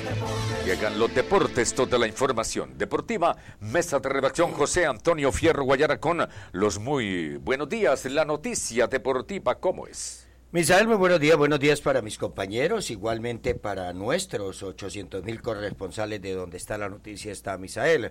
Llegan los deportes, toda la información deportiva. Mesa de redacción José Antonio Fierro Guayara con los muy buenos días. La noticia deportiva, ¿cómo es? Misael, muy buenos días para mis compañeros, igualmente para nuestros 800.000 corresponsales de donde está la noticia, está Misael.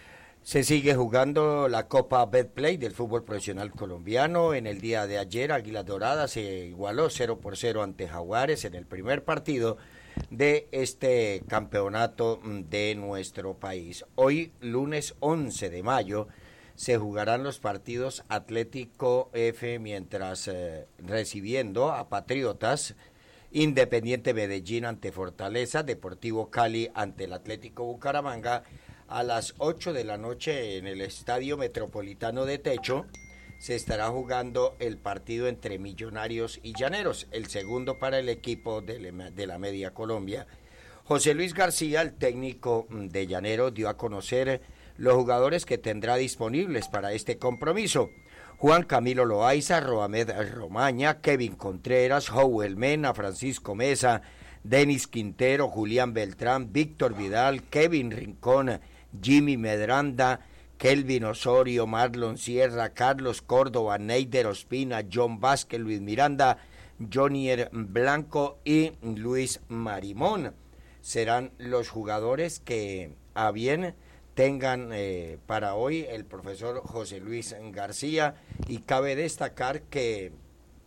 Se sigue jugando la Copa Betplay del fútbol profesional colombiano. En el día de ayer, Águilas Doradas se igualó 0-0 ante Jaguares en el primer partido de este campeonato de nuestro país. Hoy, lunes 11 de mayo, se jugarán los partidos Atlético F mientras recibiendo a Patriotas, Independiente Medellín ante Fortaleza, Deportivo Cali ante el Atlético Bucaramanga a las 8 de la noche en el Estadio Metropolitano de Techo. Se estará jugando el partido entre Millonarios y Llaneros, el segundo para el equipo de la Media Colombia. José Luis García, el técnico de Llaneros, dio a conocer los jugadores que tendrá disponibles para este compromiso. Juan Camilo Loaiza, Roamed Romaña, Kevin Contreras, Howell Mena, Francisco Mesa, Denis Quintero, Julián Beltrán, Víctor Vidal, Kevin Rincón, Jimmy Medranda, Kelvin Osorio, Marlon Sierra, Carlos Córdoba, Neider Ospina, John Vázquez, Luis Miranda, Jonier Blanco y Luis Marimón. Serán los jugadores que a bien tengan para hoy el profesor José Luis García, y cabe destacar que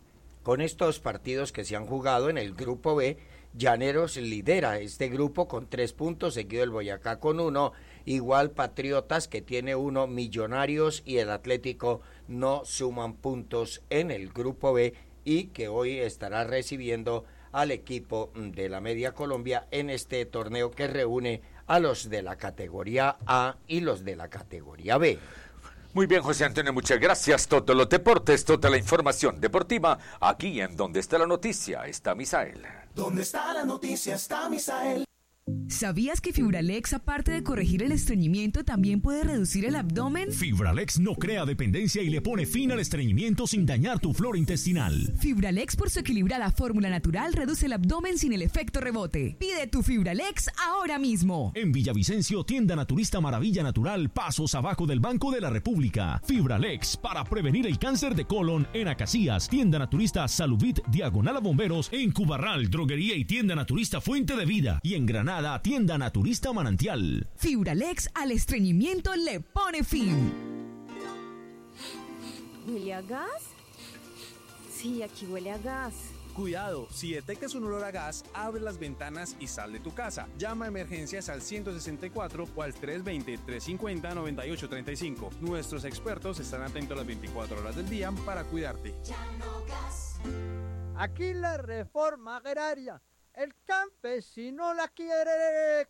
con estos partidos que se han jugado en el grupo B, Llaneros lidera este grupo con 3 puntos, seguido el Boyacá con 1, igual Patriotas que tiene 1, Millonarios y el Atlético no suman puntos en el grupo B, y que hoy estará recibiendo al equipo de la Media Colombia en este torneo que reúne a los de la categoría A y los de la categoría B. Muy bien, José Antonio, muchas gracias. Todos los deportes, toda la información deportiva, aquí en Donde está la noticia, está Misael. Donde está la noticia, está Misael. ¿Sabías que Fibralex, aparte de corregir el estreñimiento, también puede reducir el abdomen? Fibralex no crea dependencia y le pone fin al estreñimiento sin dañar tu flora intestinal. Fibralex, por su equilibrada fórmula natural, reduce el abdomen sin el efecto rebote. Pide tu Fibralex ahora mismo. En Villavicencio, tienda naturista Maravilla Natural, pasos abajo del Banco de la República. Fibralex, para prevenir el cáncer de colon. En Acacías, tienda naturista Salubit, diagonal a Bomberos. En Cubarral, droguería y tienda naturista Fuente de Vida. Y en Granada, tienda naturista Manantial. Fibralex al estreñimiento le pone fin. ¿Huele a gas? Sí, aquí huele a gas. Cuidado, si detectas un olor a gas, abre las ventanas y sal de tu casa. Llama a emergencias al 164 o al 320-350-9835. Nuestros expertos están atentos las 24 horas del día para cuidarte. Aquí la reforma agraria. El campesino la quiere